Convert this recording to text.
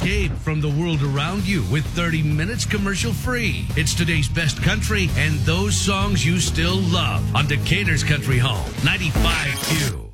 escape from the world around you with 30 minutes commercial free. It's today's best country and those songs you still love on Decatur's Country Home, 95Q.